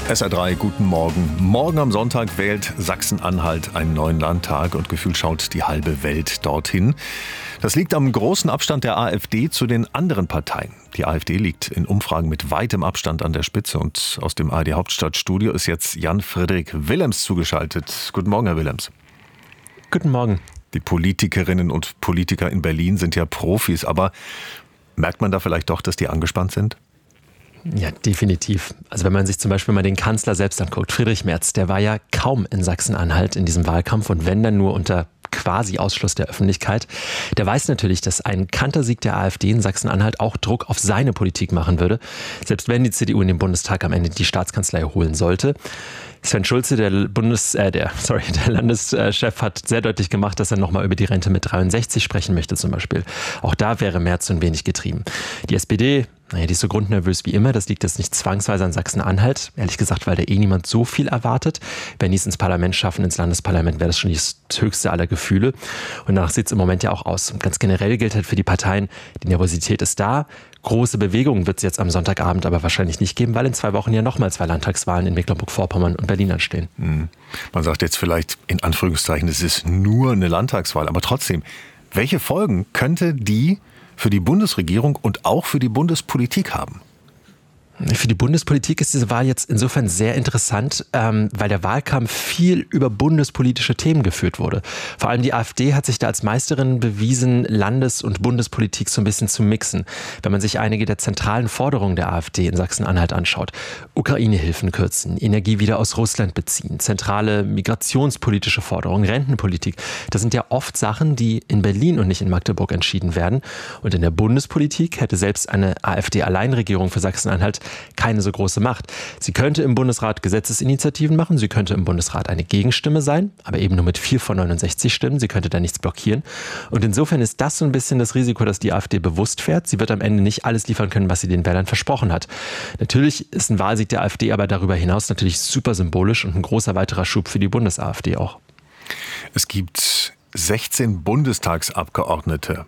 SR3, guten Morgen. Morgen am Sonntag wählt Sachsen-Anhalt einen neuen Landtag und gefühlt schaut die halbe Welt dorthin. Das liegt am großen Abstand der AfD zu den anderen Parteien. Die AfD liegt in Umfragen mit weitem Abstand an der Spitze und aus dem ARD Hauptstadtstudio ist jetzt Jan-Frederik Willems zugeschaltet. Guten Morgen, Herr Willems. Guten Morgen. Die Politikerinnen und Politiker in Berlin sind ja Profis, aber merkt man da vielleicht doch, dass die angespannt sind? Ja, definitiv. Also wenn man sich zum Beispiel mal den Kanzler selbst anguckt, Friedrich Merz, der war ja kaum in Sachsen-Anhalt in diesem Wahlkampf und wenn dann nur unter quasi Ausschluss der Öffentlichkeit. Der weiß natürlich, dass ein Kantersieg der AfD in Sachsen-Anhalt auch Druck auf seine Politik machen würde, selbst wenn die CDU in den Bundestag am Ende die Staatskanzlei holen sollte. Sven Schulze, der Landeschef, hat sehr deutlich gemacht, dass er nochmal über die Rente mit 63 sprechen möchte zum Beispiel. Auch da wäre Merz ein wenig getrieben. Die SPD, die ist so grundnervös wie immer. Das liegt jetzt nicht zwangsweise an Sachsen-Anhalt. Ehrlich gesagt, weil da niemand so viel erwartet. Wenn die es ins Parlament schaffen, ins Landesparlament, wäre das schon das höchste aller Gefühle. Und danach sieht es im Moment ja auch aus. Und ganz generell gilt halt für die Parteien, die Nervosität ist da. Große Bewegungen wird es jetzt am Sonntagabend aber wahrscheinlich nicht geben, weil in 2 Wochen ja nochmal 2 Landtagswahlen in Mecklenburg-Vorpommern und Berlin anstehen. Man sagt jetzt vielleicht in Anführungszeichen, es ist nur eine Landtagswahl, aber trotzdem, welche Folgen könnte die für die Bundesregierung und auch für die Bundespolitik haben? Für die Bundespolitik ist diese Wahl jetzt insofern sehr interessant, weil der Wahlkampf viel über bundespolitische Themen geführt wurde. Vor allem die AfD hat sich da als Meisterin bewiesen, Landes- und Bundespolitik so ein bisschen zu mixen. Wenn man sich einige der zentralen Forderungen der AfD in Sachsen-Anhalt anschaut, Ukraine-Hilfen kürzen, Energie wieder aus Russland beziehen, zentrale migrationspolitische Forderungen, Rentenpolitik, das sind ja oft Sachen, die in Berlin und nicht in Magdeburg entschieden werden. Und in der Bundespolitik hätte selbst eine AfD-Alleinregierung für Sachsen-Anhalt keine so große Macht. Sie könnte im Bundesrat Gesetzesinitiativen machen, sie könnte im Bundesrat eine Gegenstimme sein, aber eben nur mit 4 von 69 Stimmen, sie könnte da nichts blockieren. Und insofern ist das so ein bisschen das Risiko, dass die AfD bewusst fährt. Sie wird am Ende nicht alles liefern können, was sie den Wählern versprochen hat. Natürlich ist ein Wahlsieg der AfD aber darüber hinaus natürlich super symbolisch und ein großer weiterer Schub für die Bundes-AfD auch. Es gibt 16 Bundestagsabgeordnete.